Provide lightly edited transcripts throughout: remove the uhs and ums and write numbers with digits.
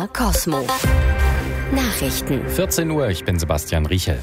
MDR Cosmo. Nachrichten. 14 Uhr, ich bin Sebastian Riechel.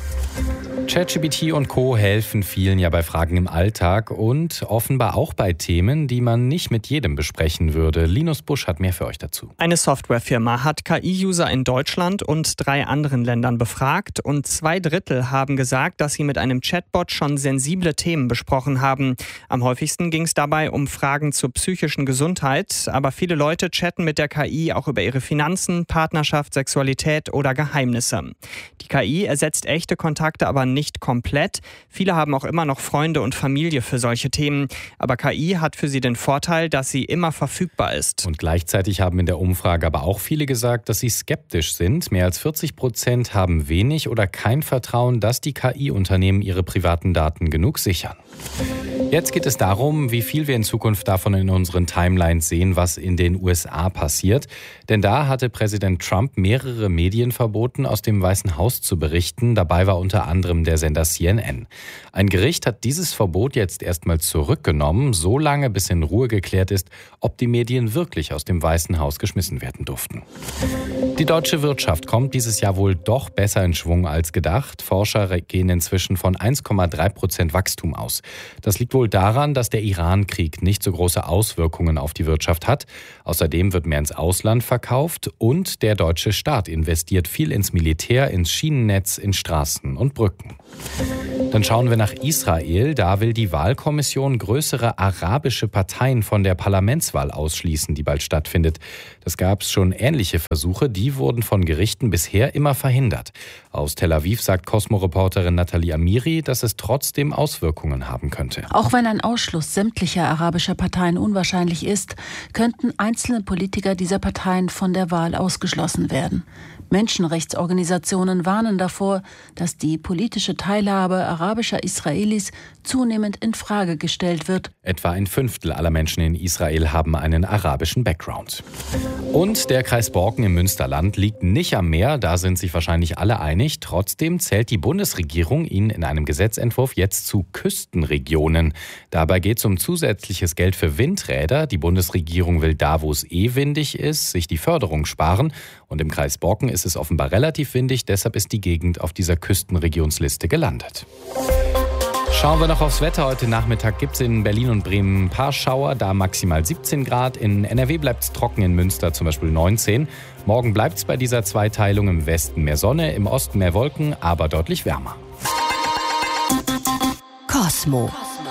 ChatGPT und Co. helfen vielen ja bei Fragen im Alltag und offenbar auch bei Themen, die man nicht mit jedem besprechen würde. Linus Busch hat mehr für euch dazu. Eine Softwarefirma hat KI-User in Deutschland und 3 anderen Ländern befragt und 2/3 haben gesagt, dass sie mit einem Chatbot schon sensible Themen besprochen haben. Am häufigsten ging es dabei um Fragen zur psychischen Gesundheit, aber viele Leute chatten mit der KI auch über ihre Finanzen, Partnerschaft, Sexualität oder Geheimnisse. Die KI ersetzt echte Kontakte aber nicht komplett. Viele haben auch immer noch Freunde und Familie für solche Themen. Aber KI hat für sie den Vorteil, dass sie immer verfügbar ist. Und gleichzeitig haben in der Umfrage aber auch viele gesagt, dass sie skeptisch sind. Mehr als 40% haben wenig oder kein Vertrauen, dass die KI-Unternehmen ihre privaten Daten genug sichern. Jetzt geht es darum, wie viel wir in Zukunft davon in unseren Timelines sehen, was in den USA passiert. Denn da hatte Präsident Trump mehrere Medien verboten, aus dem Weißen Haus zu berichten. Dabei war unter anderem der Sender CNN. Ein Gericht hat dieses Verbot jetzt erstmal zurückgenommen, so lange bis in Ruhe geklärt ist, ob die Medien wirklich aus dem Weißen Haus geschmissen werden durften. Die deutsche Wirtschaft kommt dieses Jahr wohl doch besser in Schwung als gedacht. Forscher gehen inzwischen von 1,3% Wachstum aus. Das liegt wohl daran, dass der Iran-Krieg nicht so große Auswirkungen auf die Wirtschaft hat. Außerdem wird mehr ins Ausland verkauft und der deutsche Staat investiert viel ins Militär, ins Schienennetz, in Straßen und Brücken. Dann schauen wir nach Israel. Da will die Wahlkommission größere arabische Parteien von der Parlamentswahl ausschließen, die bald stattfindet. Das gab es schon ähnliche Versuche, die wurden von Gerichten bisher immer verhindert. Aus Tel Aviv sagt Cosmo-Reporterin Nathalie Amiri, dass es trotzdem Auswirkungen haben könnte. Auch wenn ein Ausschluss sämtlicher arabischer Parteien unwahrscheinlich ist, könnten einzelne Politiker dieser Parteien von der Wahl ausgeschlossen werden. Menschenrechtsorganisationen warnen davor, dass die politische Teilhabe arabischer Israelis zunehmend in Frage gestellt wird. Etwa 1/5 aller Menschen in Israel haben einen arabischen Background. Und der Kreis Borken im Münsterland liegt nicht am Meer, da sind sich wahrscheinlich alle einig. Trotzdem zählt die Bundesregierung ihn in einem Gesetzentwurf jetzt zu Küstenregionen. Dabei geht es um zusätzliches Geld für Windräder. Die Bundesregierung will da, wo es windig ist, sich die Förderung sparen. Und im Kreis Borken ist es offenbar relativ windig, deshalb ist die Gegend auf dieser Küstenregionsliste gelandet. Schauen wir noch aufs Wetter. Heute Nachmittag gibt es in Berlin und Bremen ein paar Schauer, da maximal 17 Grad. In NRW bleibt es trocken, in Münster zum Beispiel 19. Morgen bleibt es bei dieser Zweiteilung: im Westen mehr Sonne, im Osten mehr Wolken, aber deutlich wärmer. Cosmo.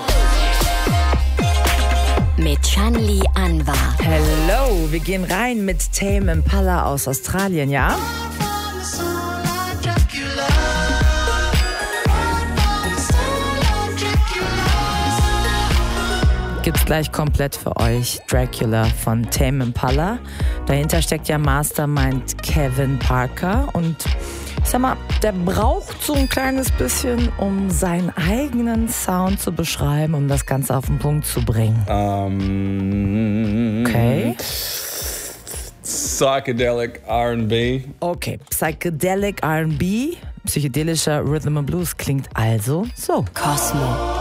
Mit Shanli Anwar. Hello, wir gehen rein mit Tame Impala aus Australien, ja? Gibt's gleich komplett für euch. Dracula von Tame Impala. Dahinter steckt ja Mastermind Kevin Parker und ich sag mal, der braucht so ein kleines bisschen, um seinen eigenen Sound zu beschreiben, um das Ganze auf den Punkt zu bringen. Okay. Psychedelic R&B. Okay, Psychedelic R&B, psychedelischer Rhythm and Blues klingt also so. Cosmo.